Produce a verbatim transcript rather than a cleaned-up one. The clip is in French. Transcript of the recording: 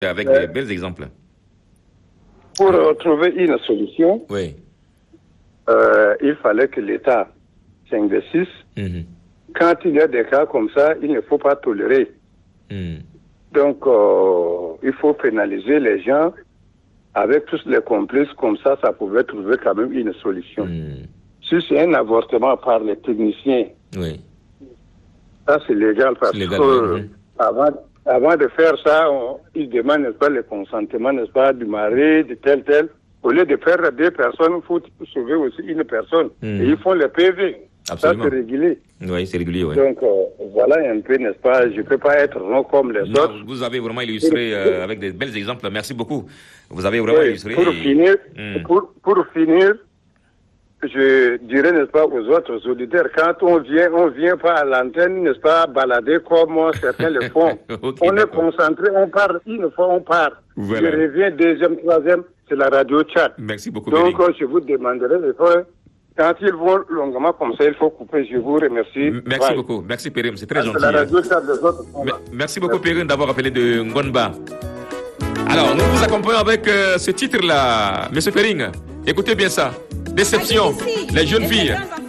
Avec Mais, des bels exemples. Pour euh, trouver une solution, Oui. euh, il fallait que l'État s'investisse. Mm-hmm. Quand il y a des cas comme ça, il ne faut pas tolérer. Mm. Donc, euh, il faut pénaliser les gens avec tous les complices. Comme ça, ça pouvait trouver quand même une solution. Mm. Si c'est un avortement par les techniciens, Oui. ça c'est légal parce C'est légal, que oui. avant, avant de faire ça, on, ils demandent, n'est-ce pas, le consentement, n'est-ce pas, du mari, de tel, tel. Au lieu de faire deux personnes, il faut sauver aussi une personne. Mm. Et ils font le P V. Absolument. Ça, c'est régulé. Oui, c'est régulier, oui. Donc, euh, voilà un peu, n'est-ce pas, je ne peux pas être non comme les Non, autres. vous avez vraiment illustré euh, avec des bels exemples. Merci beaucoup. Vous avez vraiment Oui, illustré. pour, et... finir, mm. pour, pour finir, je dirais, n'est-ce pas, aux autres auditeurs, quand on vient, on vient pas à l'antenne, n'est-ce pas, balader comme certains le font. Okay, on est d'accord. concentré, on part, une fois on part. Voilà. Je reviens, deuxième, troisième, c'est la radio chat. Merci beaucoup, Donc, Périm. je vous demanderai, de faire, quand ils vont longuement comme ça, il faut couper. Je vous remercie. Merci Bye. beaucoup. Merci, Périm. C'est très C'est gentil. la hein. radio chat des autres. font là. Merci beaucoup, Périm, d'avoir appelé de Ngonba. Alors, nous vous accompagnons avec euh, ce titre-là, Monsieur Périm. Écoutez bien ça. Déception, les jeunes filles.